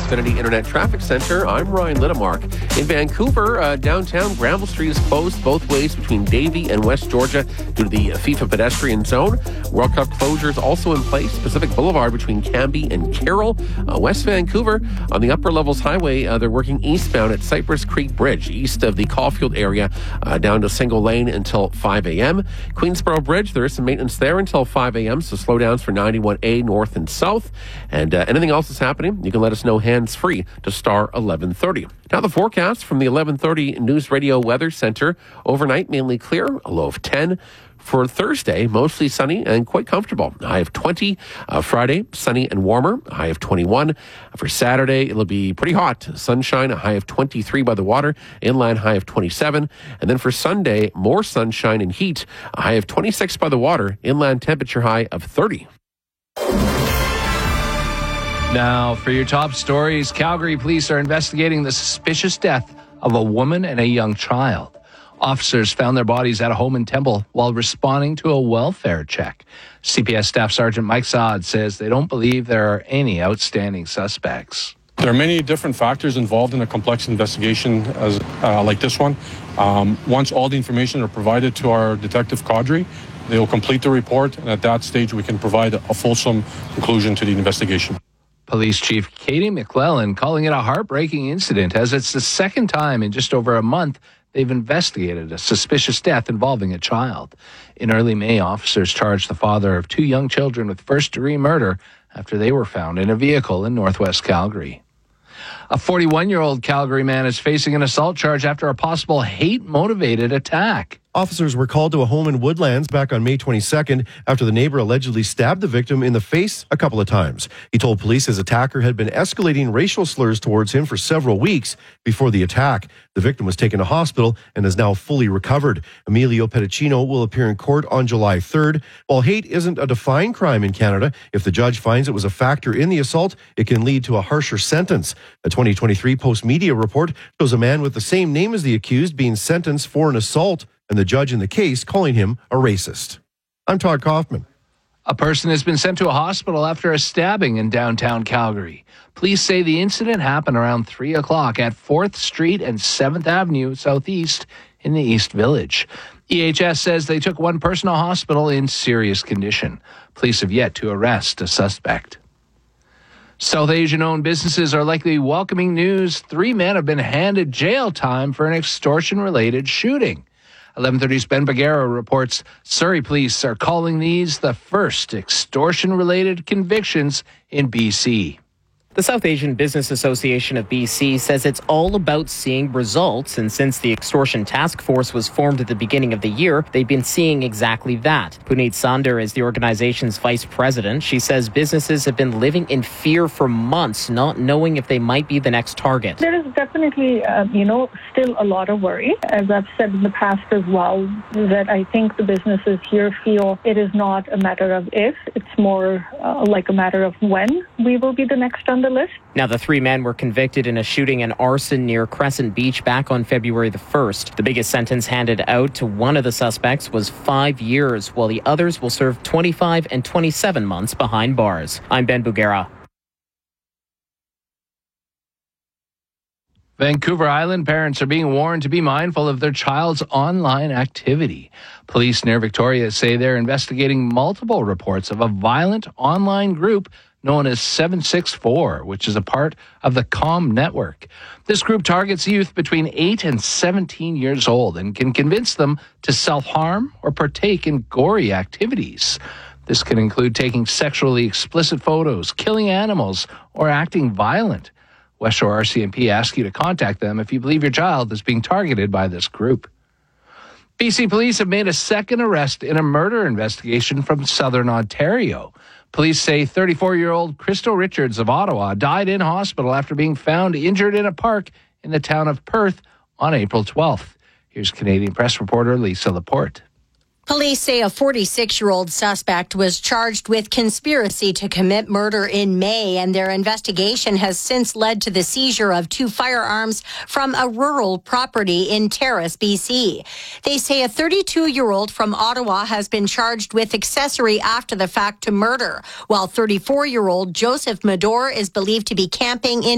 Xfinity Internet Traffic Center. I'm Ryan Littamark. In Vancouver, downtown Granville Street is closed both ways between Davie and West Georgia due to the FIFA pedestrian zone. World Cup closures also in place. Pacific Boulevard between Cambie and Carroll. West Vancouver, on the Upper Levels Highway, they're working eastbound at Cypress Creek Bridge, east of the Caulfield area, down to single lane until 5 a.m. Queensboro Bridge, there is some maintenance there until 5 a.m., so slowdowns for 91A north and south. And anything else that's happening, you can let us know hands-free to star 1130. Now the forecast from the 1130 News Radio Weather Center. Overnight, mainly clear, a low of 10. For Thursday, mostly sunny and quite comfortable. A high of 20. Friday, sunny and warmer, a high of 21. For Saturday, it'll be pretty hot. Sunshine, a high of 23 by the water. Inland, high of 27. And then for Sunday, more sunshine and heat, a high of 26 by the water. Inland temperature high of 30. Now, for your top stories, Calgary police are investigating the suspicious death of a woman and a young child. Officers found their bodies at a home in Temple while responding to a welfare check. CPS Staff Sergeant Mike Saad says they don't believe there are any outstanding suspects. There are many different factors involved in a complex investigation like this one. Once all the information are provided to our detective cadre, they will complete the report, and at that stage we can provide a fulsome conclusion to the investigation. Police Chief Katie McClellan calling it a heartbreaking incident as it's the second time in just over a month they've investigated a suspicious death involving a child. In early May, officers charged the father of two young children with first-degree murder after they were found in a vehicle in northwest Calgary. A 41-year-old Calgary man is facing an assault charge after a possible hate-motivated attack. Officers were called to a home in Woodlands back on May 22nd after the neighbor allegedly stabbed the victim in the face a couple of times. He told police his attacker had been escalating racial slurs towards him for several weeks before the attack. The victim was taken to hospital and is now fully recovered. Emilio Pedicino will appear in court on July 3rd. While hate isn't a defined crime in Canada, if the judge finds it was a factor in the assault, it can lead to a harsher sentence. A 2023 Post Media report shows a man with the same name as the accused being sentenced for an assault, and the judge in the case calling him a racist. I'm Todd Kaufman. A person has been sent to a hospital after a stabbing in downtown Calgary. Police say the incident happened around 3 o'clock at 4th Street and 7th Avenue Southeast in the East Village. EHS says they took one person to hospital in serious condition. Police have yet to arrest a suspect. South Asian-owned businesses are likely welcoming news 3 men have been handed jail time for an extortion-related shooting. 1130's Ben Bagera reports Surrey police are calling these the first extortion-related convictions in BC. The South Asian Business Association of BC says it's all about seeing results, and since the extortion task force was formed at the beginning of the year, they've been seeing exactly that. Puneet Sander is the organization's vice president. She says businesses have been living in fear for months, not knowing if they might be the next target. There is definitely, still a lot of worry. As I've said in the past as well, that I think the businesses here feel it is not a matter of if, it's more like a matter of when we will be the next on the list. Now, the 3 men were convicted in a shooting and arson near Crescent Beach back on February the 1st. The biggest sentence handed out to one of the suspects was 5 years, while the others will serve 25 and 27 months behind bars. I'm Ben Bugera. Vancouver Island parents are being warned to be mindful of their child's online activity. Police near Victoria say they're investigating multiple reports of a violent online group known as 764, which is a part of the COM network. This group targets youth between 8 and 17 years old and can convince them to self-harm or partake in gory activities. This can include taking sexually explicit photos, killing animals, or acting violent. West Shore RCMP asks you to contact them if you believe your child is being targeted by this group. BC police have made a second arrest in a murder investigation from southern Ontario. Police say 34-year-old Crystal Richards of Ottawa died in hospital after being found injured in a park in the town of Perth on April 12th. Here's Canadian Press reporter Lisa Laporte. Police say a 46-year-old suspect was charged with conspiracy to commit murder in May, and their investigation has since led to the seizure of 2 firearms from a rural property in Terrace, BC. They say a 32-year-old from Ottawa has been charged with accessory after the fact to murder, while 34-year-old Joseph Mador is believed to be camping in